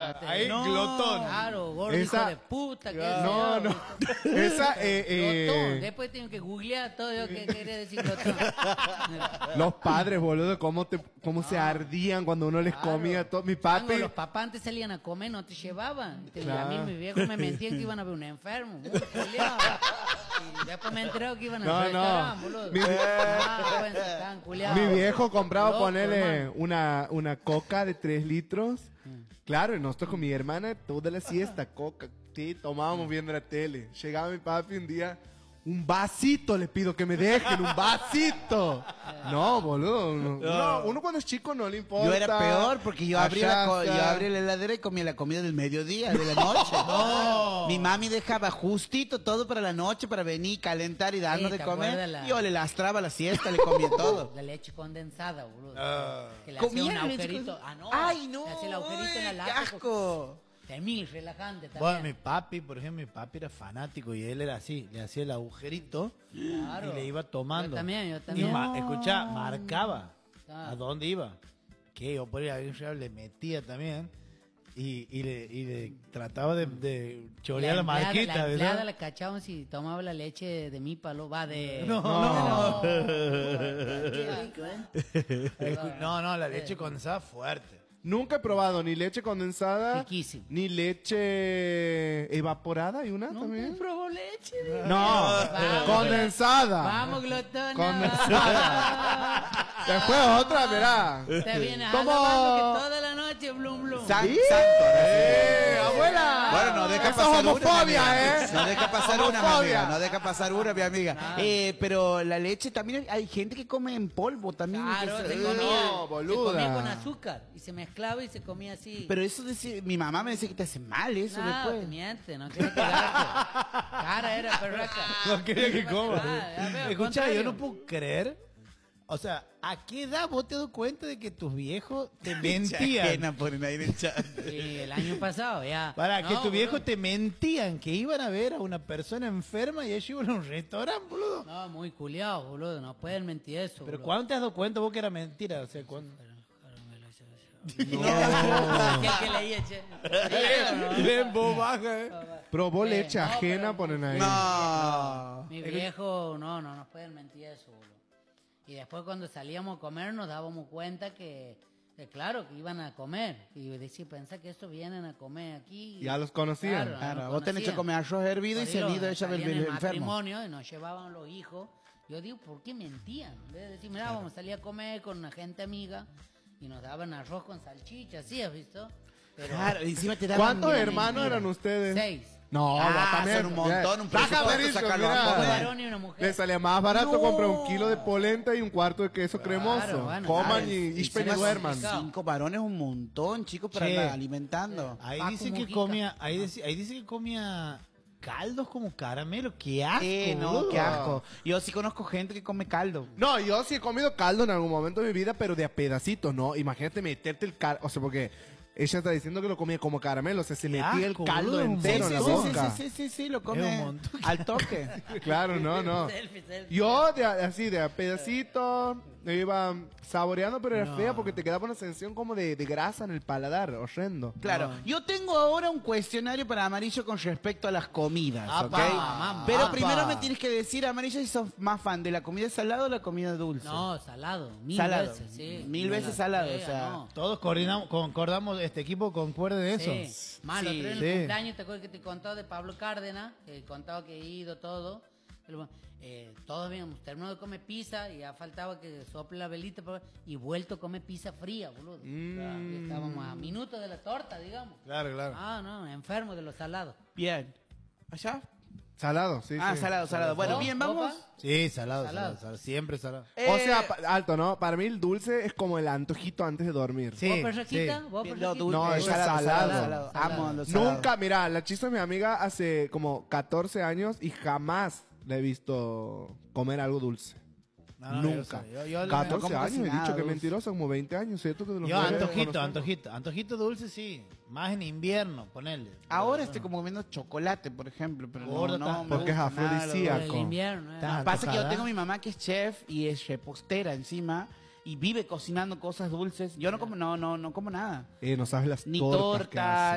ahí No, glotón. Claro, gordo, Esa- hijo de puta. No, no. Esa, Glotón. Después tengo que googlear todo yo qué quería decir glotón. los padres, boludo, cómo se ardían cuando uno les Claro. comía todo. Mi Tango, papi, los papás antes salían a comer, no te llevaban. Claro. A mí mi viejo me mentían que iban a ver un enfermo. Muy culiao. Y después me enteré que iban a No, un no. restaurante, boludo. Mi- Bueno, estaban culiados. mi viejo compraba Loco, ponerle hermano. una coca de 3 litros. Claro, y nosotros con mi hermana toda la siesta, coca, sí, tomábamos viendo la tele. Llegaba mi papi un día, un vasito les pido que me dejen, un vasito. No, boludo, uno cuando es chico no le importa. Yo era peor porque yo abría Allá, yo abría la heladera y comía la comida del mediodía, de la noche. Mi mami dejaba justito todo para la noche para venir, calentar y darnos Sí, de ¿te comer. acuerdas la- Yo le lastraba la siesta, le comía todo. La leche condensada, boludo. Que le Comía hacía un leche agujerito. con- No. ¡Ay, no! Le hacía el agujerito en la ¡Uy, lata. qué asco! Temil, relajante también. Bueno, mi papi, por ejemplo, mi papi era fanático y él era así, le hacía el agujerito Claro. y le iba tomando. Yo también. Y escuchá, marcaba Ah. a dónde iba. Que yo por ahí le metía también y le trataba de chorear la marquita. La empleada ¿verdad? la cachaban si tomaba la leche de mi palo. Va de... No. Qué rico, ¿eh? No, la leche condensada fuerte. Nunca he probado ni leche condensada, Riquísimo. ni leche evaporada, ¿y una Nunca también? probó leche. No, Vamos, condensada. Vamos, glotona. Condensada. Después otra, verá. Te viene ¿Cómo? alabando que toda la noche blum blum. Santo, abuela! Bueno, no deja Eso pasar es una, homofobia, mi amiga. ¿eh? No deja pasar una, mi Homofobia. amiga. No deja pasar una, mi amiga. Ah. Pero la leche también hay gente que come en polvo también. Claro, que se se- comía, No, boluda. se comía con azúcar y se mezclaba y se comía así. Pero eso mi mamá me decía que te hace mal eso no, después. te miente, no quería quedarte. Cara era perraca. No quería que coma. Ya veo, al Escuchá, contrario. yo no puedo creer. O sea, ¿a qué edad vos te das cuenta de que tus viejos te mentían? Ajena ponen ahí en el chat. Sí, el año pasado, ya. Para que No, tus viejos boludo. te mentían que iban a ver a una persona enferma y ellos iban a un restaurante, boludo. No, muy culiado, boludo. No pueden mentir eso. Pero boludo. ¿cuándo te has dado cuenta vos que era mentira? O sea, ¿cuándo? ¿Qué leí, che? En voz baja, Probó leche no, ajena, pero- ponen ahí. No. Mi viejo, no nos pueden mentir eso, boludo. Y después cuando salíamos a comer nos dábamos cuenta que claro, que iban a comer. Y decía, pensá que estos vienen a comer aquí. Ya los conocían. Claro, nos vos tenés que conocían. comer arroz hervido y Por ahí cenido los ella del salían en enfermo. matrimonio y nos llevaban los hijos. Yo digo, ¿por qué mentían? En vez de decir, mira, vamos a salir a comer con una gente amiga y nos daban arroz con salchicha, ¿sí has visto? Pero Claro, y encima te daban ¿Cuántos una hermanos mentira. eran ustedes? 6. No, vos también. son un montón, un Baja presupuesto, Mauricio, sacarlo mira. a Un comer. varón y una mujer. Le salía más barato No. comprar un kilo de polenta y un cuarto de queso cremoso. bueno, Coman claro. y Encima ispen y son duerman. complicado. 5 varones, un montón, chicos, para Che. andar alimentando. Ahí Paco dice que Mujica. comía, ahí dice que comía caldos como caramelo. ¡Qué asco, No, boludo! qué asco. Yo sí conozco gente que come caldo. No, yo sí he comido caldo en algún momento de mi vida, pero de a pedacitos, ¿no? Imagínate meterte el caldo, o sea, porque ella está diciendo que lo comía como caramelo, o sea, se Qué metía el asco, caldo boludo, entero en la sí, boca. sí, lo Es come un montón. al toque. Claro, no. Selfie. Yo, así, de a pedacito, me iba saboreando, pero era fea porque te quedaba una sensación como de grasa en el paladar, horrendo. Claro, yo tengo ahora un cuestionario para Amarillo con respecto a las comidas, ¿ok? mamá. Pero Apa. primero me tienes que decir, Amarillo, si sos más fan de la comida salada o la comida dulce. No, salado. Mil Salado. veces, sí. Mil veces salado, Sí, o sea. no. Todos concordamos, este equipo concuerda en eso. Sí. Malo, Sí. otro en Sí. el cumpleaños, ¿te acuerdas que te contaba de Pablo Cárdenas? Que contaba que he ido todo. Todos habíamos terminado de comer pizza y ya faltaba que sople la velita y vuelto a comer pizza fría, boludo. Y estábamos a minutos de la torta, digamos. Claro, claro. Ah, no, enfermo de los salados. Bien. ¿Allá? Salado, sí. Ah, sí. salado. Bueno, ¿Vos, bien, vamos. Opa? Sí, salado, Salado. salado, siempre salado. O sea, alto, ¿no? Para mí el dulce es como el antojito antes de dormir. Sí, ¿Vos, perraquita? sí. ¿Vos, Lo perraquita? dulce, No, es salado. Salado. Amo los salados. Nunca, mira, la Chisa es mi amiga hace como 14 años y jamás la he visto comer algo dulce. No, no, Nunca. yo 14 como casi años, he nada dicho que dulce. mentiroso, como 20 años, ¿cierto? Que de los Yo nueve antojito, conocemos. antojito dulce sí, más en invierno, ponele. Ahora estoy como comiendo chocolate, por ejemplo, pero Gordo no, está- me porque es gusta nada, afrodisíaco. Por el invierno, Está- Pasa que yo antojada. tengo mi mamá que es chef y es repostera encima y vive cocinando cosas dulces. Yo no como, no como nada. No sabes las Ni tortas que torta,